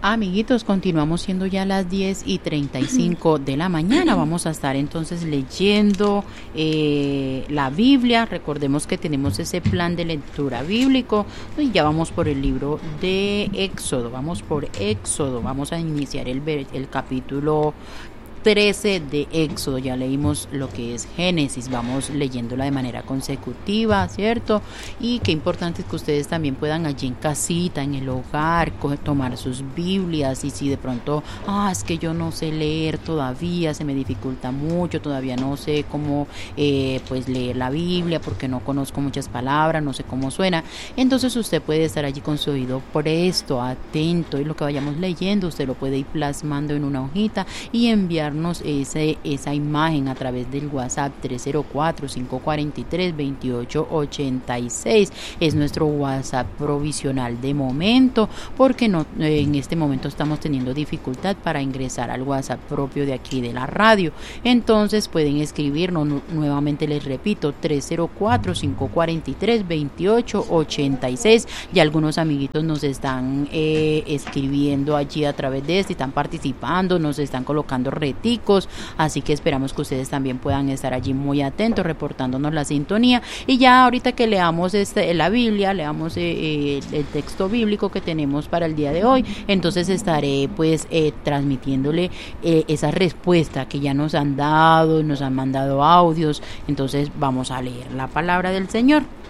Amiguitos, continuamos siendo ya las 10:35 de la mañana. Vamos a estar entonces leyendo la Biblia. Recordemos que tenemos ese plan de lectura bíblico y ya vamos por el libro de Éxodo. Vamos por Éxodo. Vamos a iniciar el capítulo 13 de Éxodo. Ya leímos lo que es Génesis, vamos leyéndola de manera consecutiva, ¿cierto? Y qué importante es que ustedes también puedan allí en casita, en el hogar, tomar sus Biblias. Y si de pronto, es que yo no sé leer todavía, se me dificulta mucho, todavía no sé cómo pues leer la Biblia porque no conozco muchas palabras, no sé cómo suena, entonces usted puede estar allí con su oído presto, atento, y lo que vayamos leyendo usted lo puede ir plasmando en una hojita y enviar esa imagen a través del WhatsApp 304-543-2886. Es nuestro WhatsApp provisional de momento porque en este momento estamos teniendo dificultad para ingresar al WhatsApp propio de aquí de la radio. Entonces pueden escribirnos, nuevamente les repito, 304-543-2886. Y algunos amiguitos nos están escribiendo allí a través de esto y están participando, nos están colocando reticos, así que esperamos que ustedes también puedan estar allí muy atentos, reportándonos la sintonía. Y ya ahorita que leamos la Biblia, leamos el texto bíblico que tenemos para el día de hoy, entonces estaré pues transmitiéndole esa respuesta que ya nos han dado, nos han mandado audios. Entonces vamos a leer la palabra del Señor.